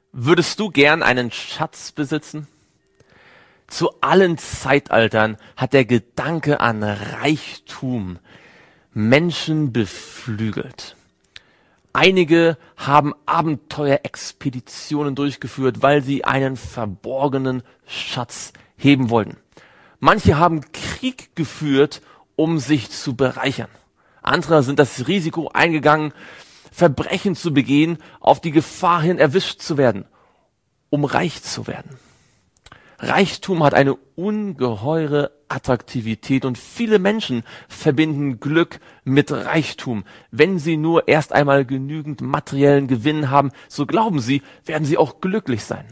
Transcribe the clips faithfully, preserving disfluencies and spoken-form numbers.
Würdest du gern einen Schatz besitzen? Zu allen Zeitaltern hat der Gedanke an Reichtum Menschen beflügelt. Einige haben Abenteuerexpeditionen durchgeführt, weil sie einen verborgenen Schatz heben wollten. Manche haben Krieg geführt, um sich zu bereichern. Andere sind das Risiko eingegangen, Verbrechen zu begehen, auf die Gefahr hin erwischt zu werden, um reich zu werden. Reichtum hat eine ungeheure Attraktivität und viele Menschen verbinden Glück mit Reichtum. Wenn sie nur erst einmal genügend materiellen Gewinn haben, so glauben sie, werden sie auch glücklich sein.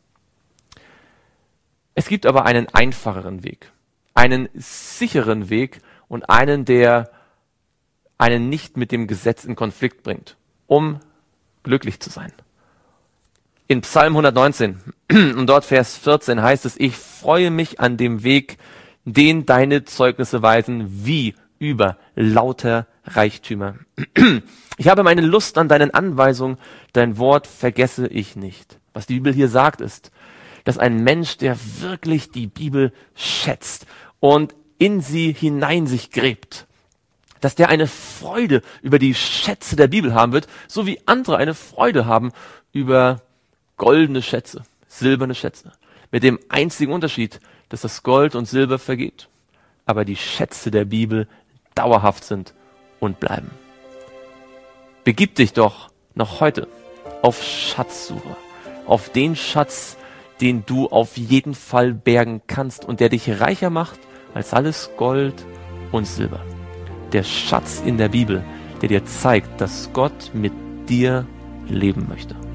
Es gibt aber einen einfacheren Weg, einen sicheren Weg und einen, der einen nicht mit dem Gesetz in Konflikt bringt, um glücklich zu sein. In Psalm hundertneunzehn und dort Vers vierzehn heißt es, ich freue mich an dem Weg, den deine Zeugnisse weisen, wie über lauter Reichtümer. Ich habe meine Lust an deinen Anweisungen, dein Wort vergesse ich nicht. Was die Bibel hier sagt ist, dass ein Mensch, der wirklich die Bibel schätzt und in sie hinein sich gräbt, dass der eine Freude über die Schätze der Bibel haben wird, so wie andere eine Freude haben über goldene Schätze, silberne Schätze. Mit dem einzigen Unterschied, dass das Gold und Silber vergeht, aber die Schätze der Bibel dauerhaft sind und bleiben. Begib dich doch noch heute auf Schatzsuche, auf den Schatz, den du auf jeden Fall bergen kannst und der dich reicher macht als alles Gold und Silber. Der Schatz in der Bibel, der dir zeigt, dass Gott mit dir leben möchte.